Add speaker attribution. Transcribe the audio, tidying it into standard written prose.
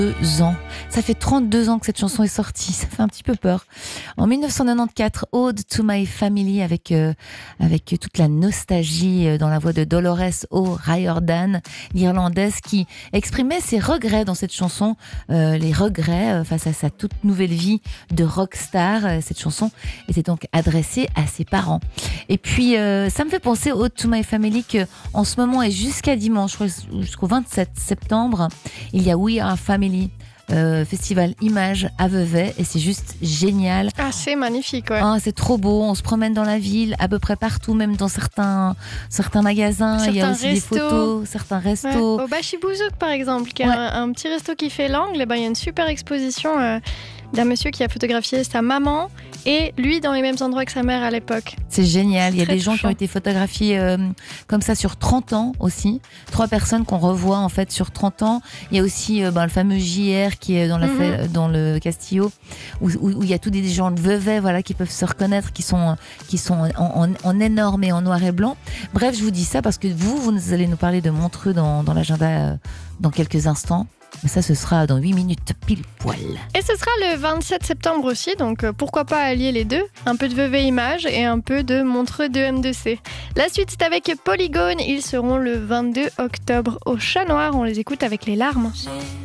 Speaker 1: 2 ans. Ça fait 32 ans que cette chanson est sortie. Ça fait un petit peu peur. En 1994, Ode to My Family avec toute la nostalgie dans la voix de Dolores O'Riordan, l'Irlandaise, qui exprimait ses regrets dans cette chanson, les regrets face à sa toute nouvelle vie de rockstar. Cette chanson était donc adressée à ses parents. Et puis, ça me fait penser Ode to My Family que en ce moment et jusqu'à dimanche, jusqu'au 27 septembre, il y a We Are Family. Festival Images à Vevey et c'est juste génial.
Speaker 2: Ah, c'est magnifique, ouais.
Speaker 1: Ah, c'est trop beau, on se promène dans la ville à peu près partout, même dans certains magasins, il y a aussi des photos, certains restos.
Speaker 2: Ouais. Au Bachibouzouk par exemple, qui est un petit resto qui fait l'angle, et ben, il y a une super exposition d'un monsieur qui a photographié sa maman et lui dans les mêmes endroits que sa mère à l'époque.
Speaker 1: C'est génial, il y a
Speaker 2: Très
Speaker 1: des gens qui ont été photographiés comme ça sur 30 ans aussi. 3 personnes qu'on revoit en fait sur 30 ans. Il y a aussi le fameux JR qui est dans le Castillo où il y a tous des gens de Vevey qui peuvent se reconnaître, qui sont en énorme et en noir et blanc. Bref, je vous dis ça parce que vous allez nous parler de Montreux dans l'agenda dans quelques instants. Mais ça, ce sera dans 8 minutes pile poil.
Speaker 2: Et ce sera le 27 septembre aussi, donc pourquoi pas allier les deux. Un peu de Vevey Images et un peu de Montreux 2M2C. La suite, c'est avec Polygone. Ils seront le 22 octobre au Chat Noir. On les écoute avec les larmes.